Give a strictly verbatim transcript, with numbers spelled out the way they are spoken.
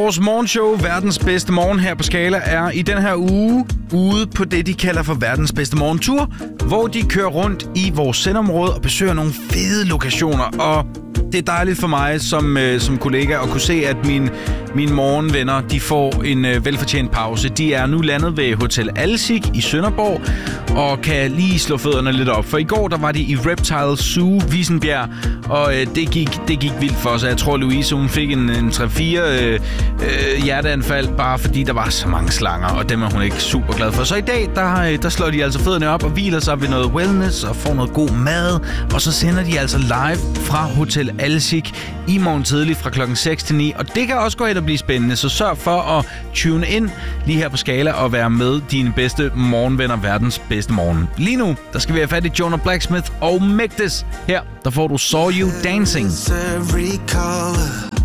Vores morgenshow, verdens bedste morgen her på Skala, er i den her uge ude på det, de kalder for verdens bedste morgentur, hvor de kører rundt i vores sendområde og besøger nogle fede lokationer. Og det er dejligt for mig som, øh, som kollega at kunne se, at mine, mine morgenvenner de får en øh, velfortjent pause. De er nu landet ved Hotel Alsik i Sønderborg og kan lige slå fødderne lidt op. For i går der var de i Reptile Zoo Vissenbjerg, og øh, det, gik, det gik vildt for sig. Jeg tror, Louise hun fik en, en tre fire øh, øh, hjerteanfald, bare fordi der var så mange slanger, og dem er hun ikke super glad for. Så i dag, der, der slår de altså fødderne op og hviler sig ved noget wellness og får noget god mad, og så sender de altså live fra Hotel Alsik i morgen tidlig fra klokken seks til ni. Og det kan også gå hen og blive spændende, så sørg for at tune ind lige her på Skala og være med dine bedste morgenvenner, verdens bedste morgen. Lige nu, der skal vi have fat i Jonah Blacksmith og Migdis. Her, der får du Saw You Dancing. Every color